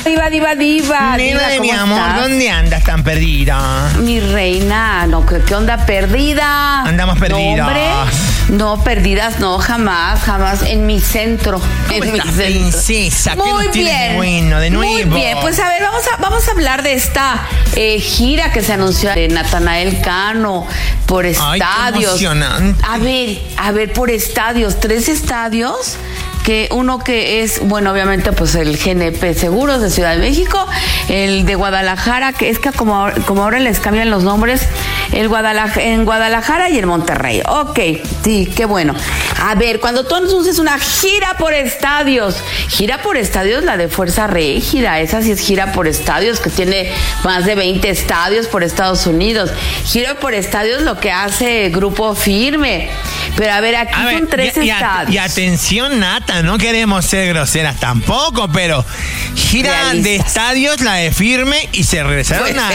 Diva. Nena Diva, de mi ¿cómo amor, estás? ¿dónde andas tan perdida? Mi reina, no, ¿qué onda perdida? Andamos perdidas. No, hombre, no, perdidas, no, jamás, en mi centro. ¿Cómo en mi estás, centro. princesa? ¿Qué Muy nos tienes bien. de bueno, de nuevo? Muy bien, pues a ver, vamos a hablar de esta gira que se anunció de Natanael Cano por estadios. Ay, qué emocionante. A ver, por estadios, 3 estadios. Que uno que es, bueno, obviamente, pues el GNP Seguros de Ciudad de México, el de Guadalajara, que es que como ahora les cambian los nombres, en Guadalajara y en Monterrey. Ok, sí, qué bueno. A ver, cuando tú anuncias una gira por estadios, la de Fuerza Régida, esa sí es gira por estadios, que tiene más de 20 estadios por Estados Unidos. Gira por estadios lo que hace Grupo Firme. Pero a ver, aquí son 3 estadios. Y atención, Nata, no queremos ser groseras tampoco, pero gira Realistas. de estadios la de Firme y se regresaron a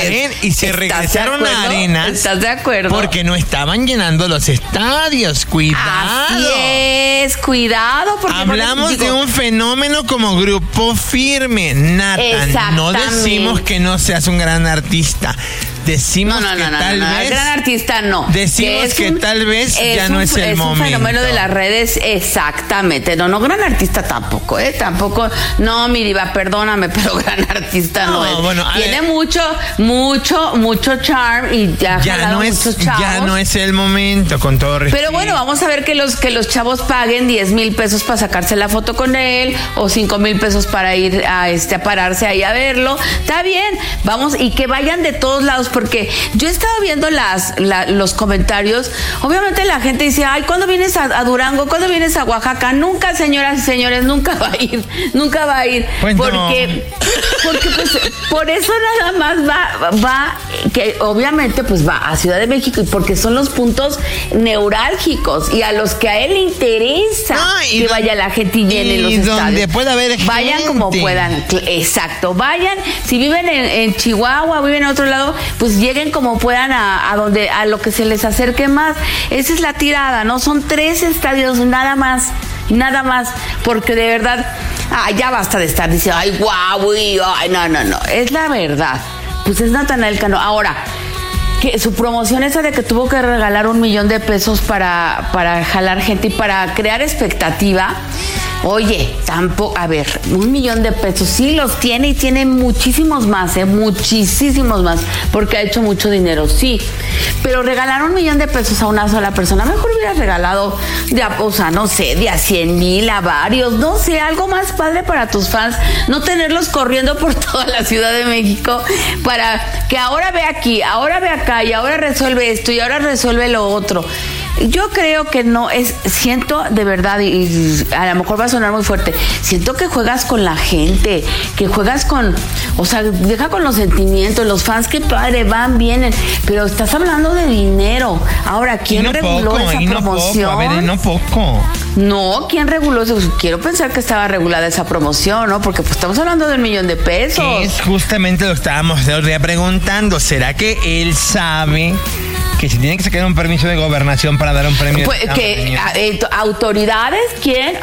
arenas. ¿Estás de acuerdo? Porque no estaban llenando los estadios. Cuidado. Así es, cuidado. Porque hablamos de un fenómeno como Grupo Firme, Nata. No decimos que no seas un gran artista. Decimos que tal vez. Gran artista no. Decimos que tal vez ya no es el momento. Es un fenómeno de las redes, exactamente. No, gran artista tampoco, Tampoco. No, mi diva, perdóname, pero gran artista no es. Bueno, tiene mucho charm y ya no es muchos chavos. Ya no es el momento, con todo respeto. Pero bueno, vamos a ver que los chavos paguen 10,000 pesos para sacarse la foto con él o 5,000 pesos para ir a pararse ahí a verlo. Está bien, vamos, y que vayan de todos lados, porque yo he estado viendo los comentarios. Obviamente la gente dice, ay, ¿cuándo vienes a Durango? ¿Cuándo vienes a Oaxaca? Nunca, señoras y señores, nunca va a ir. Pues porque pues por eso nada más va, que obviamente pues va a Ciudad de México, y porque son los puntos neurálgicos y a los que a él le interesa que vaya la gente y llene los estadios. Donde pueda haber vayan gente. Como puedan, exacto, vayan. Si viven en Chihuahua, viven en otro lado, pues lleguen como puedan a lo que se les acerque más. Esa es la tirada, ¿no? Son 3 estadios, nada más, porque de verdad, ya basta de estar diciendo, ay, guau, ay, no, es la verdad. Pues es Natanael Cano. Ahora, que su promoción esa de que tuvo que regalar $1 millón para jalar gente y para crear expectativa. Oye, tampoco, a ver, $1 millón sí los tiene, y tiene muchísimos más, porque ha hecho mucho dinero, sí. Pero regalar $1 millón a una sola persona, mejor hubiera regalado de a 100,000 a varios, no sé, algo más padre para tus fans, no tenerlos corriendo por toda la Ciudad de México para que ahora ve aquí, ahora ve acá, y ahora resuelve esto, y ahora resuelve lo otro. Yo creo que siento de verdad, y a lo mejor va a sonar muy fuerte, siento que juegas con la gente, que juegas deja con los sentimientos, los fans, que padre, van, vienen, pero estás hablando de dinero. Ahora, ¿quién reguló esa promoción? No poco. No, ¿quién reguló eso? Quiero pensar que estaba regulada esa promoción, ¿no? Porque pues estamos hablando de $1 millón. Que es justamente lo que estábamos el otro día preguntando. ¿Será que él sabe que se tiene que sacar un permiso de gobernación para dar un premio? Pues, autoridades, ¿quién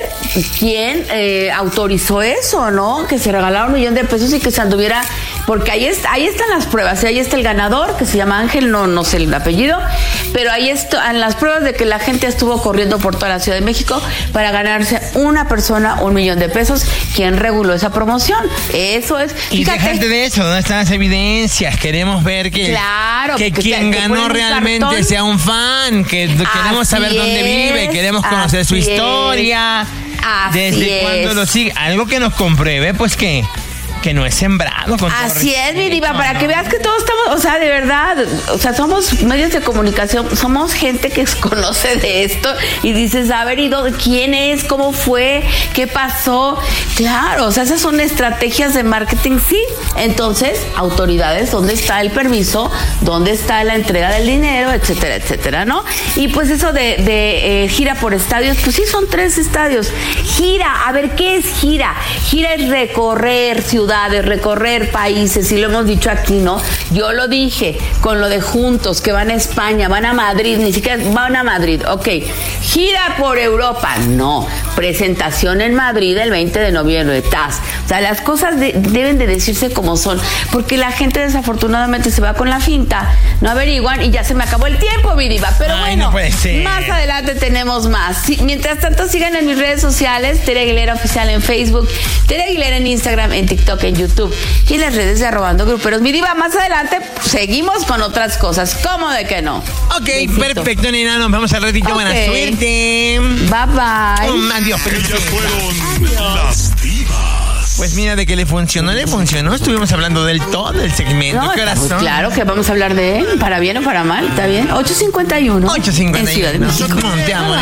autorizó eso, no? Que se regalara $1 millón y que se anduviera, porque ahí están las pruebas, ahí está el ganador, que se llama Ángel, no sé el apellido, pero ahí están las pruebas de que la gente estuvo corriendo por toda la Ciudad de México para ganarse una persona $1 millón. ¿Quién reguló esa promoción? Eso es. Y déjate de eso, ¿dónde están las evidencias? Queremos ver que quien ganó realmente sea un fan, que queremos saber dónde vive, queremos conocer su historia, desde cuándo lo sigue, algo que nos compruebe, pues que no es sembrado. Así es, mi diva, para que veas que todos estamos, de verdad, somos medios de comunicación, somos gente que conoce de esto, y dices, a ver, ¿y quién es? ¿Cómo fue? ¿Qué pasó? Claro, esas son estrategias de marketing, sí. Entonces, autoridades, ¿dónde está el permiso? ¿Dónde está la entrega del dinero? Etcétera, etcétera, ¿no? Y pues eso de gira por estadios, pues sí, son 3 estadios. Gira, a ver, ¿qué es gira? Gira es recorrer ciudades ciudades, recorrer países, y lo hemos dicho aquí, ¿no? Yo lo dije con lo de Juntos, que van a España, van a Madrid, ni siquiera van a Madrid, ok. Gira por Europa, no. Presentación en Madrid el 20 de noviembre, TAS. O sea, las cosas deben de decirse como son, porque la gente desafortunadamente se va con la finta, no averiguan y ya se me acabó el tiempo, mi diva. Pero bueno, no puede ser. Más adelante tenemos más. Sí, mientras tanto, sigan en mis redes sociales, Tere Aguilera Oficial en Facebook, Tere Aguilera en Instagram, en TikTok, en YouTube y en las redes de Arrobando Gruperos. Mi diva, más adelante seguimos con otras cosas. ¿Cómo de que no? Ok, besito. Perfecto, nena. Nos vemos al ratito. Okay. Buena suerte. Bye, bye. Adiós. Ellas fueron las divas. Pues mira, de que le funcionó. Estuvimos hablando del todo el segmento. No, ¿Qué horas son? Claro que vamos a hablar de él, para bien o para mal. ¿Está bien? 8:51. 8:51. En Ciudad de México. Te amo.